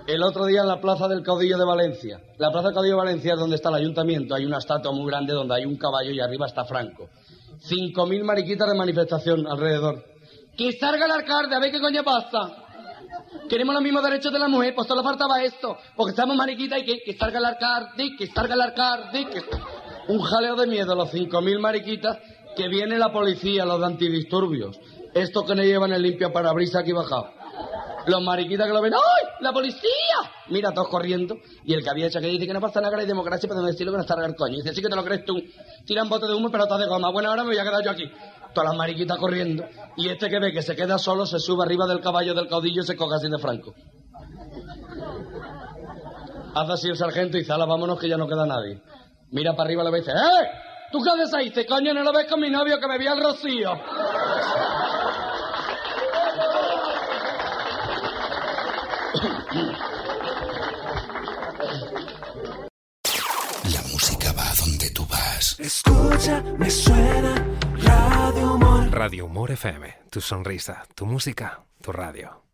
El otro día en la Plaza del Caudillo de Valencia. La Plaza del Caudillo de Valencia es donde está el ayuntamiento. Hay una estatua muy grande donde hay un caballo y arriba está Franco. 5.000 mariquitas de manifestación alrededor. ¡Que salga el alcalde! A ver qué coño pasa. Queremos los mismos derechos de la mujer. Pues solo faltaba esto. Porque estamos mariquitas y que salga el alcalde, que salga el alcalde, que... Un jaleo de miedo, los 5.000 mariquitas, que viene la policía, los de antidisturbios. Estos que no llevan el limpia parabrisas aquí bajado. Los mariquitas que lo ven, ¡ay! ¡La policía! Mira, todos corriendo. Y el que había hecho que dice que no pasa nada, que hay democracia, pero no decirlo que no está el coño. Y dice, sí que te lo crees tú. Tiran bote de humo, pero está de goma. Bueno, ahora me voy a quedar yo aquí. Todas las mariquitas corriendo. Y este que ve que se queda solo, se sube arriba del caballo del caudillo y se coge así de Franco. Hace así el sargento y dice, ala, vámonos que ya no queda nadie. Mira para arriba y le ve y dice, ¡eh! ¿Tú qué haces ahí? Dice, coño, ¿no lo ves con mi novio que bebía el rocío? La música va donde tú vas. Escucha, me suena Radio Humor. Radio Humor FM, tu sonrisa, tu música, tu radio.